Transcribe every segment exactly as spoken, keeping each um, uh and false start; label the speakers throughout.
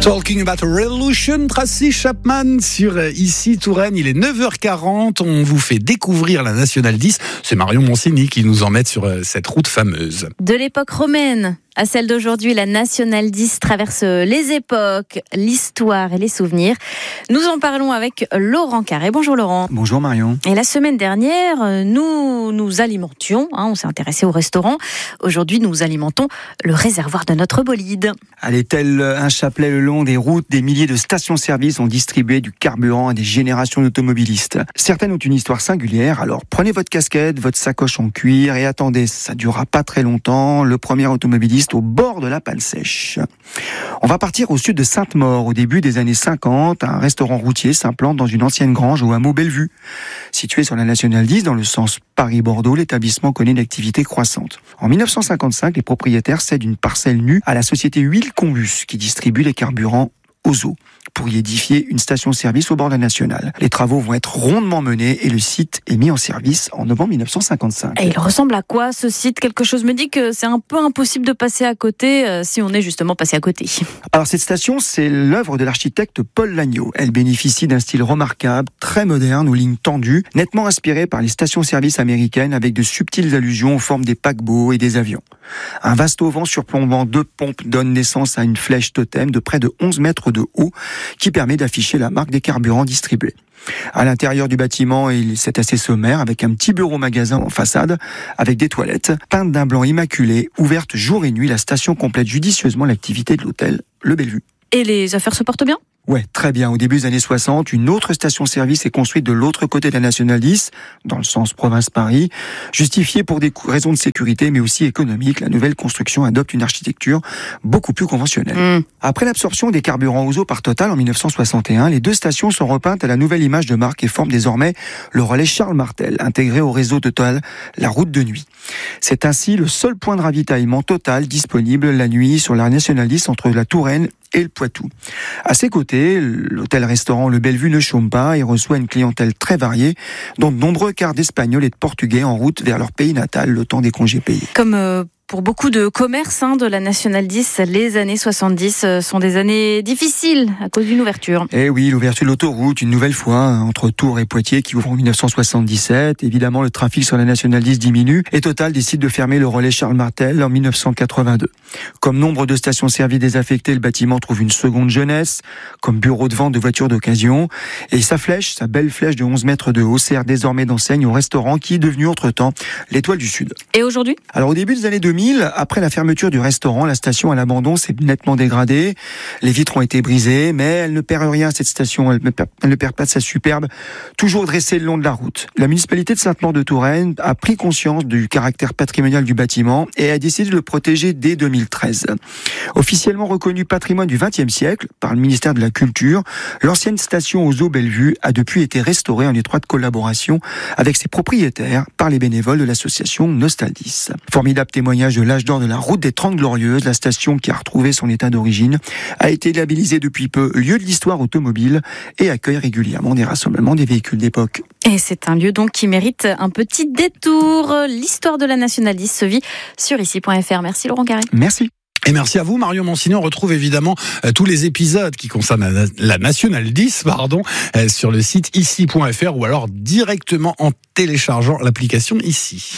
Speaker 1: Talking about a revolution, Tracy Chapman sur Ici Touraine. Il est neuf heures quarante. On vous fait découvrir la Nationale dix. C'est Marion Monsigny qui nous emmène sur cette route fameuse.
Speaker 2: De l'époque romaine à celle d'aujourd'hui, la Nationale dix traverse les époques, l'histoire et les souvenirs. Nous en parlons avec Laurent Carré. Bonjour Laurent.
Speaker 3: Bonjour Marion.
Speaker 2: Et la semaine dernière, nous nous alimentions, hein, on s'est intéressé au restaurant. Aujourd'hui, nous alimentons le réservoir de notre bolide.
Speaker 3: Allez, tel un chapelet le long des routes, des milliers de stations-service ont distribué du carburant à des générations d'automobilistes. Certaines ont une histoire singulière, alors prenez votre casquette, votre sacoche en cuir et attendez, ça durera pas très longtemps. Le premier automobiliste au bord de la panne sèche. On va partir au sud de Sainte-Maure. Au début des années cinquante, un restaurant routier s'implante dans une ancienne grange au hameau Bellevue. Situé sur la Nationale dix, dans le sens Paris-Bordeaux, l'établissement connaît une activité croissante. En dix-neuf cent cinquante-cinq, les propriétaires cèdent une parcelle nue à la société Huile Combus, qui distribue les carburants aux eaux, pour y édifier une station-service au bord de la Nationale. Les travaux vont être rondement menés et le site est mis en service en novembre dix-neuf cent cinquante-cinq.
Speaker 2: Et il ressemble à quoi ce site ? Quelque chose me dit que c'est un peu impossible de passer à côté euh, si on est justement passé à côté.
Speaker 3: Alors cette station, c'est l'œuvre de l'architecte Paul Lagneau. Elle bénéficie d'un style remarquable, très moderne, aux lignes tendues, nettement inspiré par les stations-service américaines avec de subtiles allusions aux formes des paquebots et des avions. Un vaste auvent surplombant deux pompes donne naissance à une flèche totem de près de onze mètres de haut qui permet d'afficher la marque des carburants distribués. À l'intérieur du bâtiment, c'est assez sommaire, avec un petit bureau-magasin en façade, avec des toilettes, peintes d'un blanc immaculé, ouvertes jour et nuit. La station complète judicieusement l'activité de l'hôtel Le Bellevue.
Speaker 2: Et les affaires se portent bien ?
Speaker 3: Ouais, très bien. Au début des années soixante, une autre station-service est construite de l'autre côté de la Nationale dix, dans le sens province-Paris, justifiée pour des raisons de sécurité, mais aussi économiques. La nouvelle construction adopte une architecture beaucoup plus conventionnelle. Mmh. Après l'absorption des carburants aux eaux par Total en dix-neuf cent soixante et un, les deux stations sont repeintes à la nouvelle image de marque et forment désormais le relais Charles Martel, intégré au réseau Total, la route de nuit. C'est ainsi le seul point de ravitaillement Total disponible la nuit sur la Nationale dix entre la Touraine et le Poitou. À ses côtés, l'hôtel-restaurant Le Bellevue ne chôme pas et reçoit une clientèle très variée, dont de nombreux quarts d'Espagnols et de Portugais en route vers leur pays natal le temps des congés payés.
Speaker 2: Comme euh, pour beaucoup de commerces hein, de la Nationale dix, les années soixante-dix sont des années difficiles à cause d'une ouverture.
Speaker 3: Eh oui, l'ouverture de l'autoroute, une nouvelle fois, entre Tours et Poitiers, qui ouvre en dix-neuf cent soixante-dix-sept. Évidemment, le trafic sur la Nationale dix diminue et Total décide de fermer le relais Charles Martel en dix-neuf cent quatre-vingt-deux. Comme nombre de stations-service désaffectées, le bâtiment trouve une seconde jeunesse, comme bureau de vente de voitures d'occasion. Et sa flèche, sa belle flèche de onze mètres de haut, sert désormais d'enseigne au restaurant qui est devenu entre-temps l'Étoile du Sud.
Speaker 2: Et aujourd'hui ?
Speaker 3: Alors au début des années deux mille, après la fermeture du restaurant, la station à l'abandon s'est nettement dégradée. Les vitres ont été brisées, mais elle ne perd rien, cette station. Elle ne perd, elle ne perd pas de sa superbe, toujours dressée le long de la route. La municipalité de Sainte-Maure-de-Touraine a pris conscience du caractère patrimonial du bâtiment et a décidé de le protéger dès deux mille treize. Officiellement reconnu patrimoine du vingtième siècle par le ministère de la Culture, l'ancienne station aux eaux Bellevue a depuis été restaurée en étroite collaboration avec ses propriétaires par les bénévoles de l'association Nostaldis. Formidable témoignage de l'âge d'or de la route des Trente Glorieuses, la station qui a retrouvé son état d'origine a été labellisée depuis peu lieu de l'histoire automobile et accueille régulièrement des rassemblements des véhicules d'époque.
Speaker 2: Et c'est un lieu donc qui mérite un petit détour. L'histoire de la Nationale dix se vit sur ici point f r. Merci Laurent Carré.
Speaker 3: Merci.
Speaker 1: Et merci à vous, Marion Monsigny. On retrouve évidemment euh, tous les épisodes qui concernent la, la Nationale dix, pardon, euh, sur le site ici point f r ou alors directement en téléchargeant l'application Ici.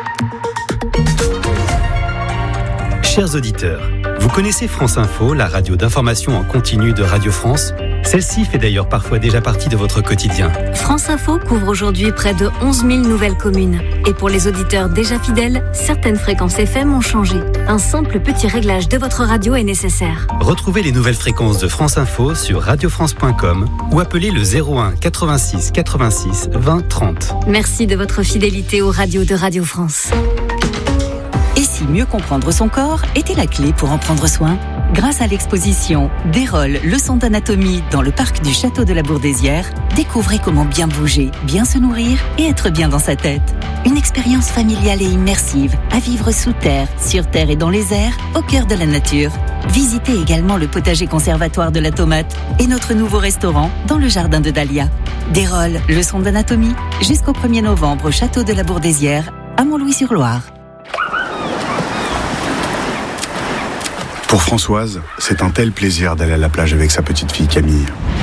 Speaker 4: Chers auditeurs, vous connaissez France Info, la radio d'information en continu de Radio France ? Celle-ci fait d'ailleurs parfois déjà partie de votre quotidien.
Speaker 5: France Info couvre aujourd'hui près de onze mille nouvelles communes. Et pour les auditeurs déjà fidèles, certaines fréquences F M ont changé. Un simple petit réglage de votre radio est nécessaire.
Speaker 4: Retrouvez les nouvelles fréquences de France Info sur radio france point com ou appelez le zéro un quatre-vingt-six quatre-vingt-six vingt trente.
Speaker 5: Merci de votre fidélité aux radios de Radio France.
Speaker 6: Et si mieux comprendre son corps était la clé pour en prendre soin ? Grâce à l'exposition Dérol, leçon d'anatomie dans le parc du Château de la Bourdesière, découvrez comment bien bouger, bien se nourrir et être bien dans sa tête. Une expérience familiale et immersive à vivre sous terre, sur terre et dans les airs, au cœur de la nature. Visitez également le potager conservatoire de la tomate et notre nouveau restaurant dans le jardin de Dahlia. Dérol, leçon d'anatomie, jusqu'au premier novembre au Château de la Bourdesière, à Montlouis-sur-Loire.
Speaker 7: Pour Françoise, c'est un tel plaisir d'aller à la plage avec sa petite fille Camille.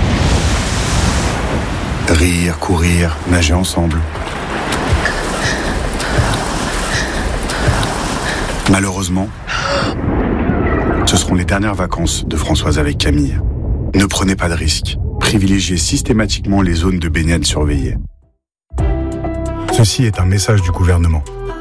Speaker 7: Rire, courir, nager ensemble. Malheureusement, ce seront les dernières vacances de Françoise avec Camille. Ne prenez pas de risques. Privilégiez systématiquement les zones de baignade surveillées. Ceci est un message du gouvernement.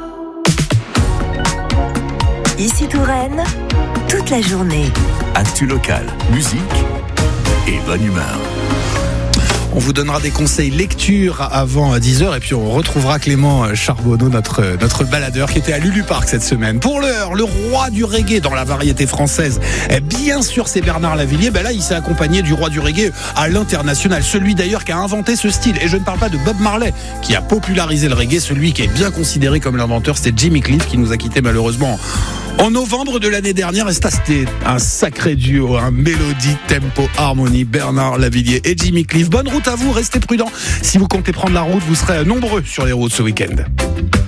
Speaker 8: Ici Touraine, toute la journée.
Speaker 9: Actu local, musique et bonne humeur.
Speaker 1: On vous donnera des conseils lecture avant dix heures et puis on retrouvera Clément Charbonneau, notre, notre baladeur qui était à Lulu Park cette semaine. Pour l'heure, le roi du reggae dans la variété française, bien sûr c'est Bernard Lavilliers. Ben là il s'est accompagné du roi du reggae à l'international, celui d'ailleurs qui a inventé ce style. Et je ne parle pas de Bob Marley qui a popularisé le reggae, celui qui est bien considéré comme l'inventeur, c'est Jimmy Cliff qui nous a quittés malheureusement en novembre de l'année dernière. Et ça, c'était un sacré duo, un mélodie, tempo, harmonie, Bernard Lavilliers et Jimmy Cliff. Bonne route à vous, restez prudents. Si vous comptez prendre la route, vous serez nombreux sur les routes ce week-end.